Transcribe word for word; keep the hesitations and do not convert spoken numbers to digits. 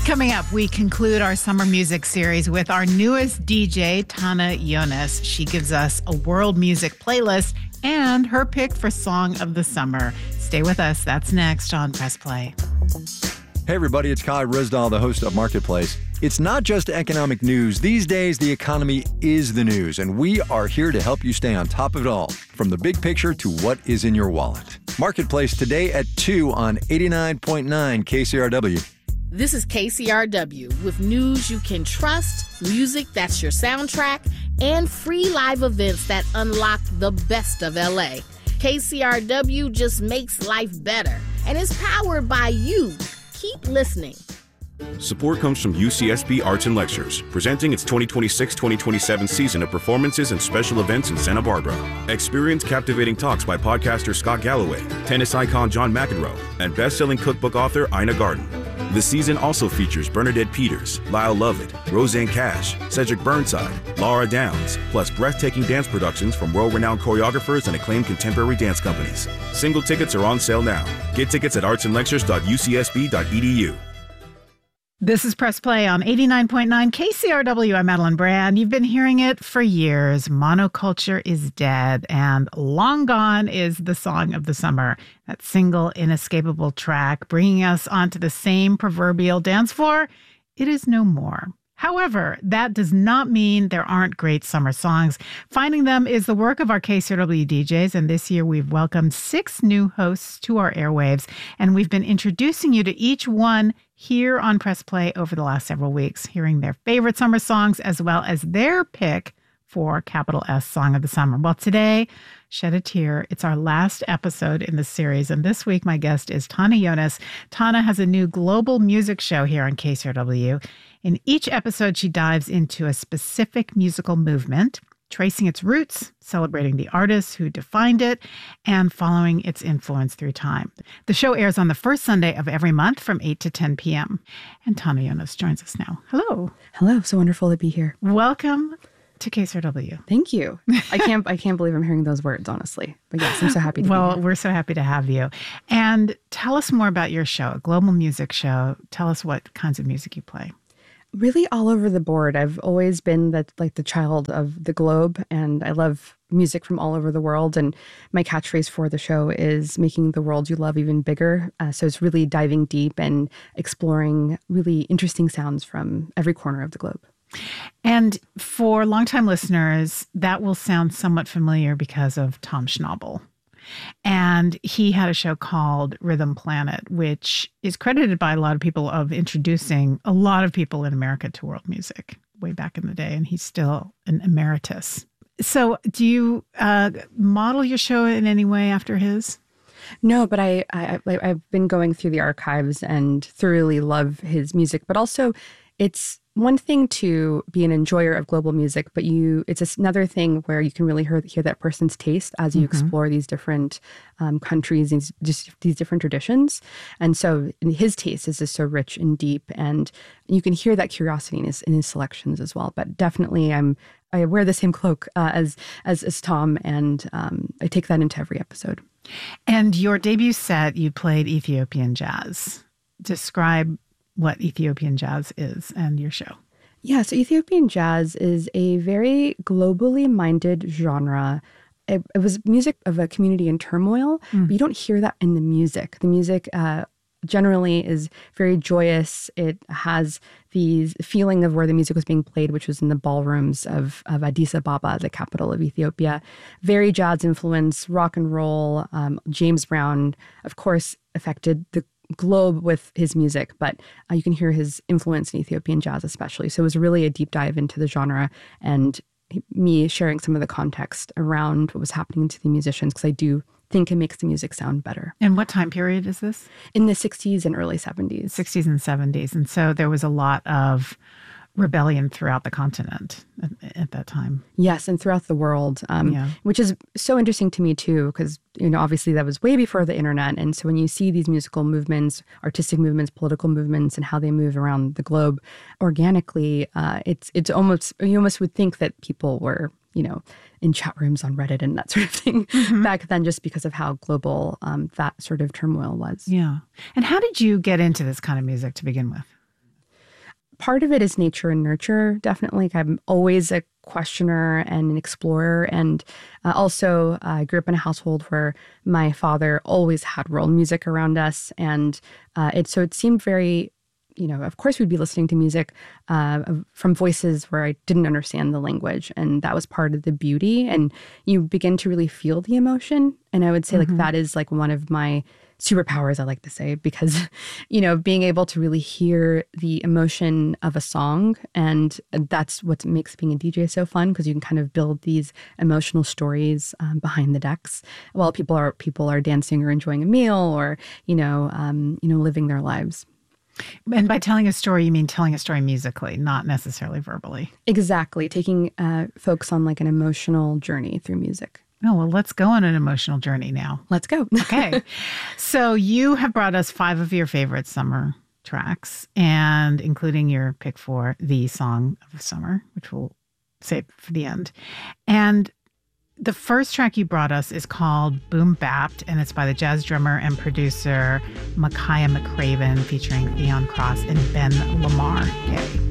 Coming up, we conclude our summer music series with our newest D J, Tana Yonas. She gives us a world music playlist and her pick for Song of the Summer. Stay with us. That's next on Press Play. Hey, everybody. It's Kai Rizdal, the host of Marketplace. It's not just economic news. These days, the economy is the news, and we are here to help you stay on top of it all, from the big picture to what is in your wallet. Marketplace today at two on eighty-nine point nine K C R W. This is K C R W with news you can trust, music that's your soundtrack, and free live events that unlock the best of L A. K C R W just makes life better, and it's powered by you. Keep listening. Support comes from U C S B Arts and Lectures, presenting its twenty twenty-six twenty twenty-seven season of performances and special events in Santa Barbara. Experience captivating talks by podcaster Scott Galloway, tennis icon John McEnroe, and best-selling cookbook author Ina Garten. The season also features Bernadette Peters, Lyle Lovett, Roseanne Cash, Cedric Burnside, Laura Downs, plus breathtaking dance productions from world-renowned choreographers and acclaimed contemporary dance companies. Single tickets are on sale now. Get tickets at arts and lectures dot u c s b dot e d u. This is Press Play on eighty-nine point nine K C R W. I'm Madeline Brand. You've been hearing it for years. Monoculture is dead, and long gone is the song of the summer. That single, inescapable track bringing us onto the same proverbial dance floor. It is no more. However, that does not mean there aren't great summer songs. Finding them is the work of our K C R W D Js, and this year we've welcomed six new hosts to our airwaves, and we've been introducing you to each one here on Press Play over the last several weeks, hearing their favorite summer songs as well as their pick for capital S Song of the Summer. Well, today, shed a tear. It's our last episode in the series, and this week my guest is Tana Yonas. Tana has a new global music show here on K C R W. In each episode, she dives into a specific musical movement, tracing its roots, celebrating the artists who defined it, and following its influence through time. The show airs on the first Sunday of every month from eight to ten p.m. And Tana Yonas joins us now. Hello. Hello. So wonderful to be here. Welcome to K C R W. Thank you. I can't I can't believe I'm hearing those words, honestly. But yes, I'm so happy to well, be here. We're so happy to have you. And tell us more about your show, a global music show. Tell us what kinds of music you play. Really all over the board. I've always been the, like the child of the globe, and I love music from all over the world. And my catchphrase for the show is making the world you love even bigger. Uh, so it's really diving deep and exploring really interesting sounds from every corner of the globe. And for longtime listeners, that will sound somewhat familiar because of Tom Schnabel. And he had a show called Rhythm Planet, which is credited by a lot of people of introducing a lot of people in America to world music way back in the day. And he's still an emeritus. So do you uh, model your show in any way after his? No, but I, I, I've been going through the archives and thoroughly love his music. But also, it's one thing to be an enjoyer of global music, but you it's another thing where you can really hear, hear that person's taste as you mm-hmm. explore these different um, countries, these just these different traditions. And so his taste is just so rich and deep, and you can hear that curiosity in his, in his selections as well. But definitely, I'm I wear the same cloak uh, as, as as Tom, and um, I take that into every episode. And your debut set, you played Ethiopian jazz. Describe what Ethiopian jazz is and your show. Yeah, so Ethiopian jazz is a very globally minded genre. It, it was music of a community in turmoil, mm. but you don't hear that in the music. The music uh, generally is very joyous. It has the feeling of where the music was being played, which was in the ballrooms of, of Addis Ababa, the capital of Ethiopia. Very jazz influence, rock and roll. Um, James Brown, of course, affected the globe with his music, but uh, you can hear his influence in Ethiopian jazz especially. So it was really a deep dive into the genre and me sharing some of the context around what was happening to the musicians, because I do think it makes the music sound better. And what time period is this? In the sixties and early seventies. sixties and seventies. And so there was a lot of rebellion throughout the continent at, at that time. Yes, and throughout the world, um, yeah. which is so interesting to me too, because, you know, obviously that was way before the internet. And so when you see these musical movements, artistic movements, political movements, and how they move around the globe organically, uh, it's it's almost, you almost would think that people were, you know, in chat rooms on Reddit and that sort of thing mm-hmm. back then, just because of how global um, that sort of turmoil was. Yeah. And how did you get into this kind of music to begin with? part of it is nature and nurture, definitely. Like I'm always a questioner and an explorer. And uh, also, uh, I grew up in a household where my father always had world music around us. And uh, it so it seemed very, you know, of course we'd be listening to music uh, from voices where I didn't understand the language. And that was part of the beauty. And you begin to really feel the emotion. And I would say mm-hmm. like that is like one of my superpowers, I like to say, because, you know, being able to really hear the emotion of a song. And that's what makes being a D J so fun, because you can kind of build these emotional stories um, behind the decks while people are people are dancing or enjoying a meal or, you know, um, you know, living their lives. And by telling a story, you mean telling a story musically, not necessarily verbally. Exactly. Taking uh, folks on like an emotional journey through music. Oh, well, let's go on an emotional journey now. Let's go. Okay. So you have brought us five of your favorite summer tracks, and including your pick for the song of the summer, which we'll save for the end. And the first track you brought us is called Boom Bapped, and it's by the jazz drummer and producer Makaya McCraven, featuring Theon Cross and Ben Lamar Gay.